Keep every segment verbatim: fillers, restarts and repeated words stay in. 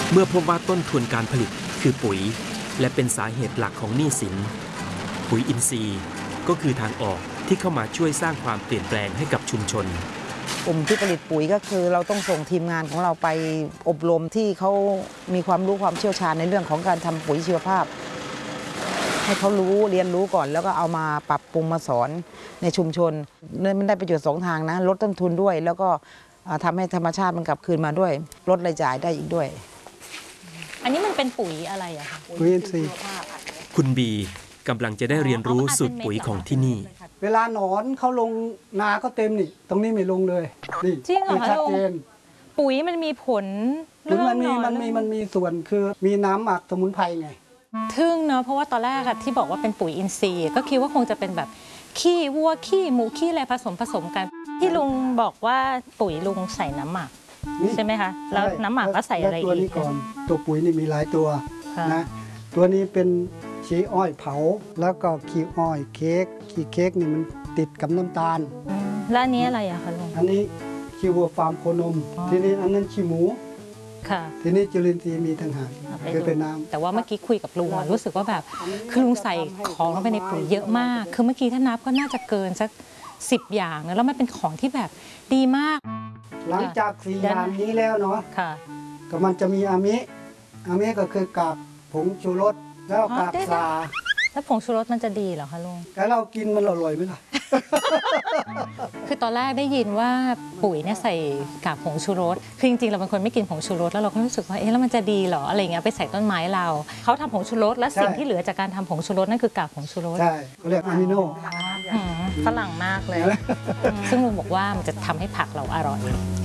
เมื่อพบว่าต้นทุนการผลิตคือปุ๋ยและเป็นสาเหตุหลักของหนี้สินปุ๋ยอินทรีย์ก็คือทางออกที่เข้ามาช่วยสร้างความเปลี่ยนแปลงให้กับชุมชนกลุ่มที่ผลิตปุ๋ยก็คือเราต้องส่งทีมงานของเราไปอบรมที่เขามีความรู้ความเชี่ยวชาญในเรื่องของการทำปุ๋ยชีวภาพให้เขารู้เรียนรู้ก่อนแล้วก็เอามาปรับปรุงมาสอนในชุมชนมันได้ประโยชน์สองทางนะลดต้นทุนด้วยแล้วก็ทำให้ธรรมชาติมันกลับคืนมาด้วยลดรายจ่ายได้อีกด้วยอันนี้มันเป็นปุ๋ยอะไรอะคะปุ๋ยอินทรีย์คุณบีกำลังจะได้เรียนรู้สูตรปุ๋ยของที่นี่เวลาหนอนเขาลงนาก็เต็มนี่ตรงนี้ไม่ลงเลยนี่จริงเหรอคะชัดเจนปุ๋ยมันมีผลเรื่องมันมีมันมีมันมีส่วนคือมีน้ำหมักสมุนไพรไงทึ่งเนาะเพราะว่าตอนแรกที่บอกว่าเป็นปุ๋ยอินทรีย์ก็คิดว่าคงจะเป็นแบบขี้วัวขี้หมูขี้อะไรผสมผสมกันที่ลุงบอกว่าปุ๋ยลุงใส่น้ำหมักใช่ไหมคะแล้วน้ำหมักก็ใส่อะไรอีกตัวนี้ก่อนตัวปุ๋ยนี่มีหลายตัวนะตัวนี้เป็นขี้อ้อยเผาแล้วก็ขี้อ้อยเค้กขี้เค้กนี่มันติดกับน้ำตาลแล้วอันนี้อะไรอะคะลุงอันนี้ขี้วัวฟาร์มโคนมทีนี้อันนั้นขี้หมูค่ะทีนี้จุลินทรีย์มีต่างหากคือเป็นน้ำแต่ว่าเมื่อกี้คุยกับลุงรู้สึกว่าแบบคือลุงใส่ของลงไปในปุ๋ยเยอะมากคือเมื่อกี้ถ้านับก็น่าจะเกินสักสิบอย่างนะแล้วมันเป็นของที่แบบดีมากหลังจากสี่อย่างนี้แล้วเนาะค่ะก็มันจะมีอามิอามิก็คือกากผงชูรสแล้วกากปลาแล้วผงชูรสมันจะดีเหรอคะลุงแล้วเรากินมันอร่อยไหมล่ะคือตอนแรกได้ยินว่าปุ๋ยเนี่ยใส่กากผงชูรสคือจริงๆเราเป็นคนไม่กินผงชูรสแล้วเราก็รู้สึกว่าเอ๊ะแล้วมันจะดีเหรออะไรเงี้ยไปใส่ต้นไม้เราเขาทำผงชูรสแล้วสิ่งที่เหลือจากการทำผงชูรสนั่นคือกากผงชูรสใช่เขาเรียกอะมิโนฝรั่งมากเลยซึ่งลุงบอกว่ามันจะทำให้ผักเราอร่อย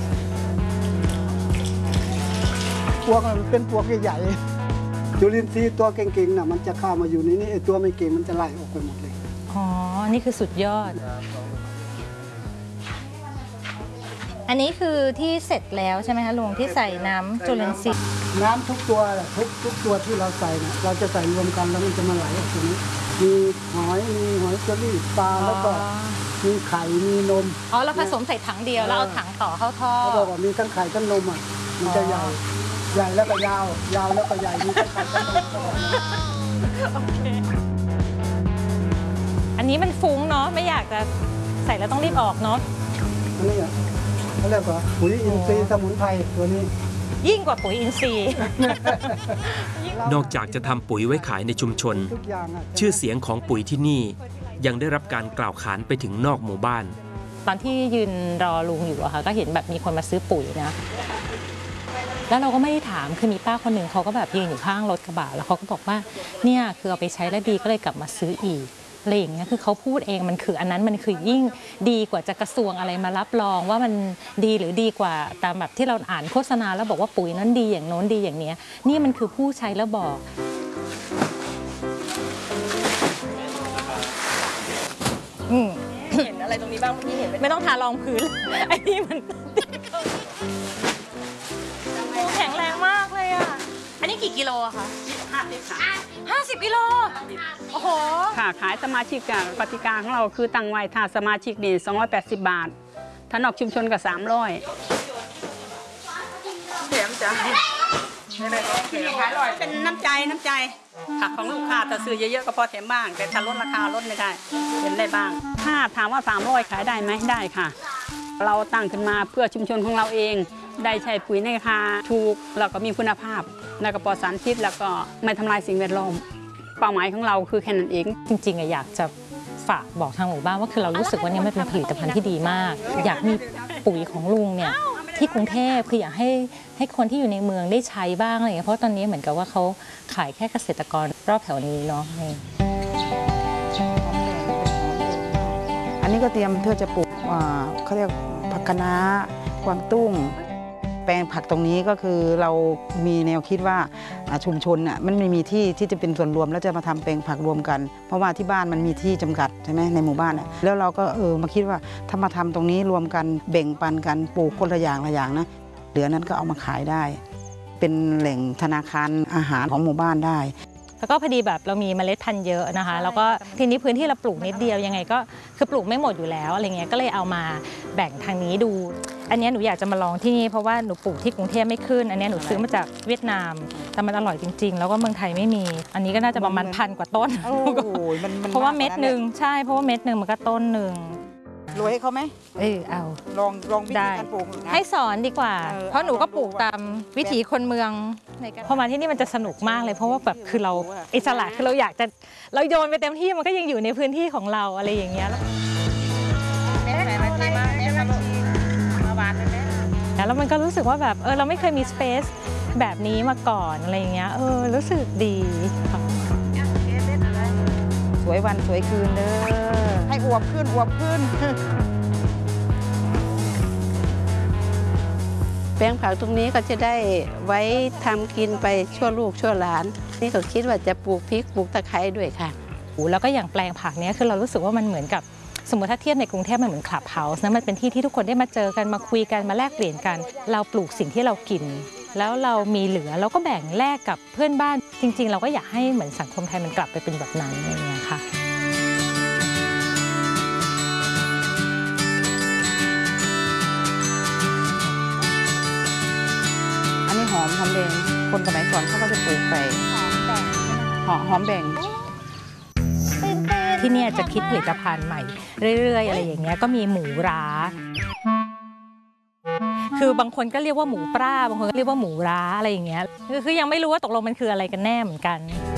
พวกมันเป็นพวกใหญ่จุลินทรีย์ตัวเก่งๆน่ะมันจะเข้ามาอยู่ในนี้ไอ้ตัวไม่เก่งมันจะไล่ออกไปหมดเลยอ๋อนี่คือสุดยอดอันนี้คือที่เสร็จแล้วใช่ไหมคะลุงที่ใส่น้ำจุลินทรีย์น้ำทุกตัวทุกทุกตัวที่เราใส่เนี่ยเราจะใส่รวมกันแล้วมันจะมาไหลออกตรงนี้มีหอยมีหอยเชอรี่ปลาแล้วก็มีไข่มีนมอ๋อเราผสมใส่ถังเดียวแล้วเอาถังต่อเข้าท่อเขาบอกว่ามีทั้งไข่ทั้งนมอ่ะมันจะใหญ่ใหญ่แล้วก็ยาวยาวแล้วก็ใหญ่มีทั้งไข่ทั้งนมโอเคอันนี้มันฟุ้งเนาะไม่อยากจะใส่แล้วต้องรีบออกเนาะอันนี้เขาเรียกว่าปุ๋ยอินทรีย์สมุนไพรตัวนี้ยิ่งกว่าปุ๋ยอินทรีย์นอกจากจะทำปุ๋ยไว้ขายในชุมชนชื่อเสียงของปุ๋ยที่นี่ยังได้รับการกล่าวขานไปถึงนอกหมู่บ้านตอนที่ยืนรอลุงอยู่อะค่ะก็เห็นแบบมีคนมาซื้อปุ๋ยนะแล้วเราก็ไม่ได้ถามคือมีป้าคนหนึ่งเขาก็แบบยืนอยู่ข้างรถกระบะแล้วเขาก็บอกว่าเนี่ยคือเอาไปใช้แล้วดีก็เลยกลับมาซื้ออีกอะไรอย่างเงี้ยคือเขาพูดเองมันคืออันนั้นมันคือยิ่งดีกว่าจะกระทรวงอะไรมารับรองว่ามันดีหรือดีกว่าตามแบบที่เราอ่านโฆษณาแล้วบอกว่าปุ๋ยนั้นดีอย่างโน้นดีอย่างเนี้ยนี่มันคือผู้ใช้แล้วบอกเห็นอะไรตรงนี้บ้างเมื่อกี้เห็นไม่ต้องทารองพื้นไอ้นี่มันแข็งแรงมากเลยอ่ะอันนี้กี่กิโลอะคะห้าสิบค่ะห้าสิบกิโลโอ้โหค่ะขายสมาชิกกับกติกาของเราคือตั้งไว้ถ้าสมาชิกนี่สองร้อยแปดสิบบาทถ้านอกชุมชนก็สามร้อยแถมจ้ะเป็นน้ำใจน้ำใจผักของลูกค้าแต่ซื้อเยอะๆก็พอแถมบ้างแต่ถ้าลดราคาลดไม่ได้เห็นได้บ้างถ้าถามว่าสามร้อยขายได้ไหมได้ค่ะเราตั้งขึ้นมาเพื่อชุมชนของเราเองได้ใช้ปุ๋ยในราคาถูกแล้วก็มีคุณภาพแล้วก็ปลอดสารพิษแล้วก็ไม่ทำลายสิ่งแวดล้อมเป้าหมายของเราคือแค่นั้นเองจริงๆอยากจะฝากบอกทางหมู่บ้านว่าคือเรารู้สึกว่านี่มันเป็นผลิตภัณฑ์ที่ดีมากอยากมีปุ๋ยของลุงเนี่ยที่กรุงเทพคืออยากให้ให้คนที่อยู่ในเมืองได้ใช้บ้างอะไรอย่างเงี้ยเพราะตอนนี้เหมือนกับว่าเขาขายแค่เกษตรกรรอบแถวนี้เนาะอันนี้ก็เตรียมเพื่อจะปลูกเขาเรียกผักคะน้ากวางตุ้งแปลงผักตรงนี้ก็คือเรามีแนวคิดว่าชุมชนน่ะมันไม่มีที่ที่จะเป็นส่วนรวมแล้วจะมาทำแปลงผักรวมกันเพราะว่าที่บ้านมันมีที่จำกัดใช่ไหมในหมู่บ้านน่ะแล้วเราก็เออมาคิดว่าถ้ามาทำตรงนี้รวมกันแบ่งปันกันปลูกคนละอย่างละอย่างนะเหลือนั้นก็เอามาขายได้เป็นแหล่งธนาคารอาหารของหมู่บ้านได้แล้วก็พอดีแบบเรามีเมล็ดพันธุ์เยอะนะคะแล้วก็ทีนี้พื้นที่เราปลูกนิดเดียวยังไงก็คือปลูกไม่หมดอยู่แล้วอะไรเงี้ยก็เลยเอามาแบ่งทางนี้ดูอันนี้หนูอยากจะมาลองที่นี่เพราะว่าหนูปลูกที่กรุงเทพไม่ขึ้นอันนี้หนูซื้อมาจากเวียดนามแต่มันอร่อยจริงๆแล้วก็เมืองไทยไม่มีอันนี้ก็น่าจะประมาณพันกว่าต้นเพราะว่าเม็ดหนึ่งใช่เพราะว่าเม็ดหนึ่งมันก็ต้นหนึ่งโรยให้เขาไหมเออเอาลองลองวิธีการปลูกให้สอนดีกว่าเพราะหนูก็ปลูกตามวิถีคนเมืองพอมาที่นี่มันจะสนุกมากเลยเพราะว่าแบบคือเราอิสระคือเราอยากจะเราโยนไปเต็มที่มันก็ยังอยู่ในพื้นที่ของเราอะไรอย่างเงี้ยแล้วมันก็รู้สึกว่าแบบเออเราไม่เคยมีสเปซแบบนี้มาก่อนอะไรอย่างเงี้ยเออรู้สึกดีสวยวันสวยคืนเด้อให้อวบขึ้นอวบขึ้นแปลงผักตรงนี้ก็จะได้ไว้ทำกินไปชั่วลูกชั่วหลานนี่ก็คิดว่าจะปลูกพริกปลูกตะไคร้ด้วยค่ะแล้วก็อย่างแปลงผักเนี้ยคือเรารู้สึกว่ามันเหมือนกับสมมติถ้าเทียบในกรุงเทพมันเหมือนคลับเฮาส์นะมันเป็นที่ที่ทุกคนได้มาเจอกันมาคุยกันมาแลกเปลี่ยนกันเราปลูกสิ่งที่เรากินแล้วเรามีเหลือเราก็แบ่งแลกกับเพื่อนบ้านจริงๆเราก็อยากให้เหมือนสังคมไทยมันกลับไปเป็นแบบนั้นอะไรเงี้ยค่ะอันนี้หอมหอมแดงคนสมัยก่อนเขาก็จะปลูกไปหอมแบ่งหอมหอมแบ่งที่นี่จะคิดผลิตภัณฑ์ใหม่เรื่อยๆอะไรอย่างเงี้ยก็มีหมูร้าคือบางคนก็เรียกว่าหมูปลาบางคนก็เรียกว่าหมูร้าอะไรอย่างเงี้ยคือยังไม่รู้ว่าตกลงมันคืออะไรกันแน่เหมือนกัน